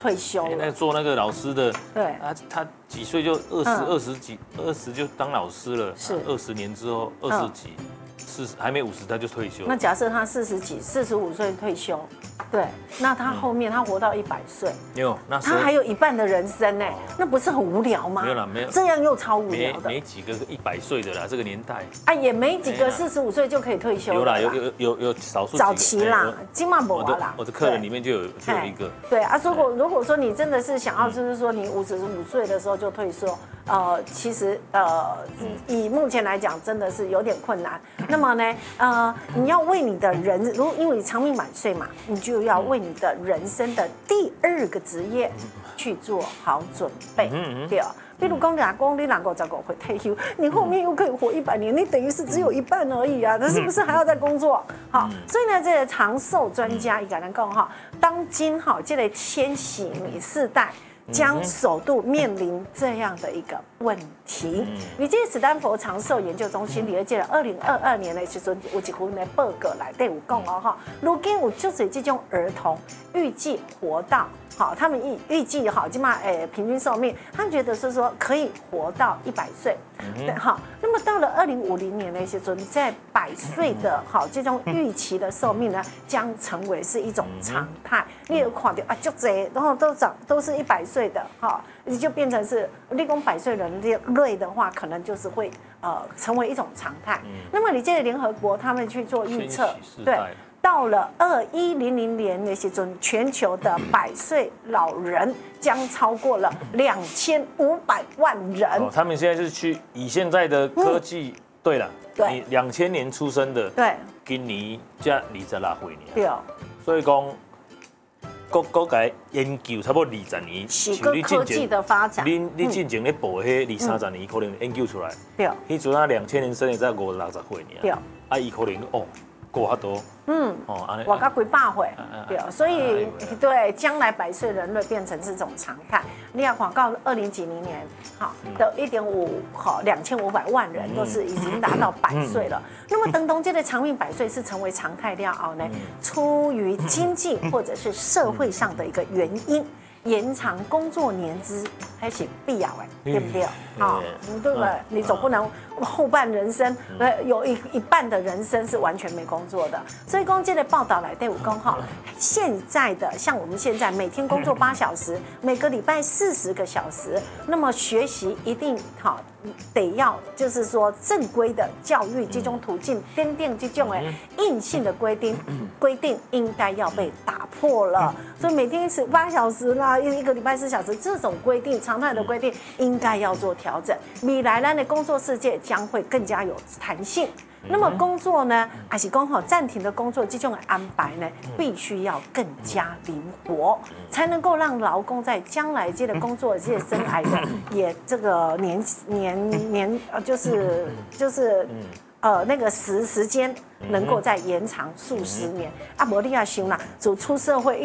退休了。 那做那个老师的， 对， 他几岁就20就当老师了， 是 20年之后20几，40还没50他就退休。 那假设他40几、45岁退休，对，那他后面他活到100岁， 那他还有一半的人生呢，那不是很无聊吗？ 没有啦，没有， 这样又超无聊的。 没几个100岁的啦，这个年代啊，也没几个45岁就可以退休有啦， 了。 有少数早期啦，金马博啦。 我的客人里面就有一个。 对啊，如果说你真的是想要，就是说你55岁的时候就退休，其实以目前来讲真的是有点困难。那么呢，你要为你的因为你长命百岁嘛，你就要为你的人生的第2个职业去做好准备，对啊。比如讲，你50岁退休，你后面又可以活100年，你等于是只有一半而已啊！那是不是还要再工作？好，所以呢，这个长寿专家伊个人讲哈，当今哈这个千禧世代将首度面临这样的一个问题。你这史丹佛长寿研究中心里头2022年的时候，有一份的报告来对有讲哦哈，如今有就是这种儿童预计活到。好，他们预计好，起码平均寿命，他们觉得是说可以活到100岁，对，好。那么到了2050年的时候，在100岁的好这种预期的寿命呢，将成为是一种常态。你有看到啊，就这，然后都是100岁的，哈，你就变成是立功100岁人类的话，可能就是会成为一种常态。那么你这个联合国他们去做预测，对。到了2100年的时候，全球的100岁老人将超过了2500万人。 他们现在是以现在的科技，对了，你2000年出生的， 对， 今年才26岁呢， 对， 所以讲，各个研究差不多20年， 是个科技的发展。 你进前咧报迄20-30年，可能研究出来， 对， 迄阵2000年生的才50-60岁呢，对，啊，伊可能过较多， 我刚几百岁，对，所以对将来100岁人类变成是这种常态。你要广告20几年，好的1.5好2500万人都是已经达到100岁了。那么等这个长命100岁是成为常态了后呢，出于经济或者是社会上的一个原因。延长工作年资还是必要的，对不对？好，对不对？你总不能后半人生有一半的人生是完全没工作的。所以公这的报道来对我讲哈，现在的像我们现在每天工作8小时，每个礼拜40个小时，那么学习一定好得要就是说正规的教育这种途径，奠定这种硬性的规定应该要被打破了。所以每天8小时啦。一个礼拜4小时，这种规定常态的规定应该要做调整。未来呢，工作世界将会更加有弹性。那么工作呢，还是刚好暂停的工作这种安排呢，必须要更加灵活，才能够让劳工在将来这个工作这些生涯的也这个就是那个时间能够再延长数十年。啊，无你也想啦，就出社会。